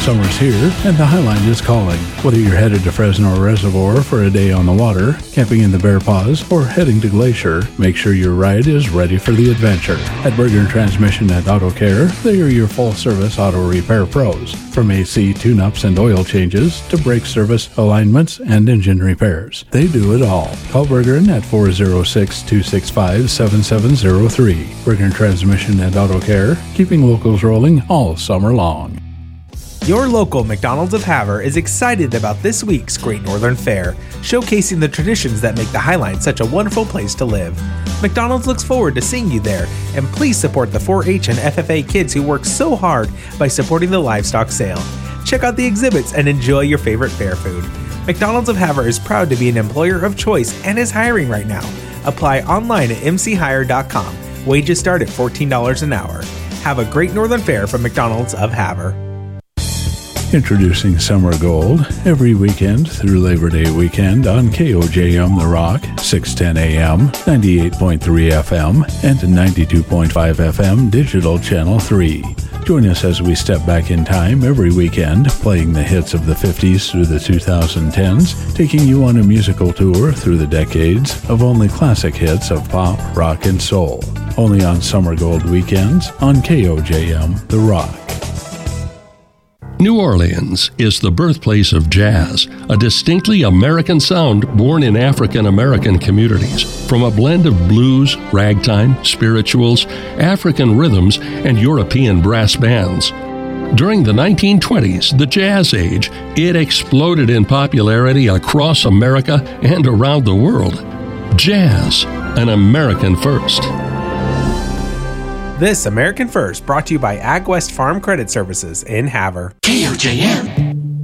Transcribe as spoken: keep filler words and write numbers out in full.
Summer's here, and the Highline is calling. Whether you're headed to Fresno Reservoir for a day on the water, camping in the Bear Paws, or heading to Glacier, make sure your ride is ready for the adventure. At Berger Transmission and Auto Care, they are your full-service auto repair pros. From A C tune-ups and oil changes to brake service, alignments, and engine repairs. They do it all. Call Bergeron at four oh six, two six five, seven seven oh three. Bergeron Transmission and Auto Care, keeping locals rolling all summer long. Your local McDonald's of Havre is excited about this week's Great Northern Fair, showcasing the traditions that make the Highline such a wonderful place to live. McDonald's looks forward to seeing you there, and please support the four H and F F A kids who work so hard by supporting the livestock sale. Check out the exhibits and enjoy your favorite fair food. McDonald's of Havre is proud to be an employer of choice and is hiring right now. Apply online at m c hire dot com. Wages start at fourteen dollars an hour. Have a Great Northern Fair from McDonald's of Havre. Introducing Summer Gold every weekend through Labor Day weekend on K O J M The Rock, six ten A M, ninety-eight point three F M, and ninety-two point five F M Digital Channel three. Join us as we step back in time every weekend, playing the hits of the fifties through the twenty tens, taking you on a musical tour through the decades of only classic hits of pop, rock, and soul. Only on Summer Gold weekends on K O J M The Rock. New Orleans is the birthplace of jazz, a distinctly American sound born in African American communities. From a blend of blues, ragtime, spirituals, African rhythms, and European brass bands. During the nineteen twenties, the Jazz Age, it exploded in popularity across America and around the world. Jazz, an American first. This American First brought to you by AgWest Farm Credit Services in Havre. K O J M.